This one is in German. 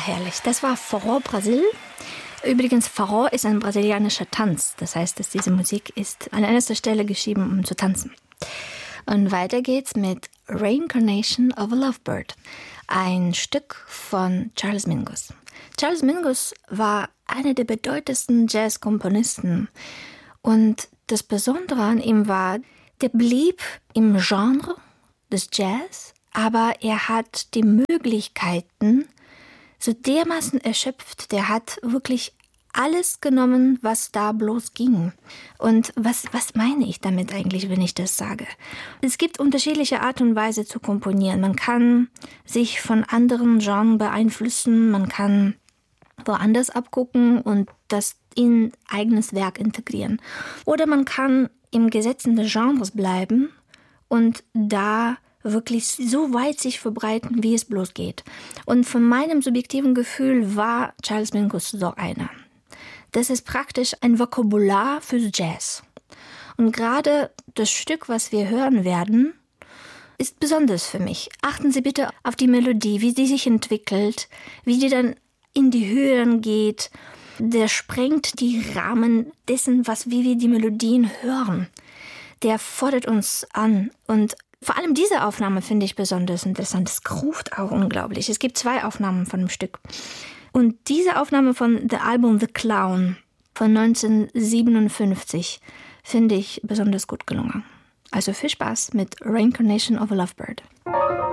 herrlich. Das war Forró Brasil. Übrigens, Forró ist ein brasilianischer Tanz. Das heißt, dass diese Musik ist an erster Stelle geschrieben, um zu tanzen. Und weiter geht's mit Reincarnation of a Lovebird, ein Stück von Charles Mingus. Charles Mingus war einer der bedeutendsten Jazzkomponisten. Und das Besondere an ihm war, der blieb im Genre des Jazz, aber er hat die Möglichkeiten so dermaßen erschöpft, der hat wirklich alles genommen, was da bloß ging. Und was meine ich damit eigentlich, wenn ich das sage? Es gibt unterschiedliche Art und Weise zu komponieren. Man kann sich von anderen Genres beeinflussen, man kann woanders abgucken und das in eigenes Werk integrieren. Oder man kann im Gesetzen des Genres bleiben und da wirklich so weit sich verbreiten, wie es bloß geht. Und von meinem subjektiven Gefühl war Charles Mingus so einer. Das ist praktisch ein Vokabular für Jazz. Und gerade das Stück, was wir hören werden, ist besonders für mich. Achten Sie bitte auf die Melodie, wie die sich entwickelt, wie die dann in die Höhen geht. Der sprengt die Rahmen dessen, wie wir die Melodien hören. Der fordert uns an. Und vor allem diese Aufnahme finde ich besonders interessant. Es groovt auch unglaublich. Es gibt 2 Aufnahmen von dem Stück. Und diese Aufnahme von The Album The Clown von 1957 finde ich besonders gut gelungen. Also viel Spaß mit Reincarnation of a Lovebird.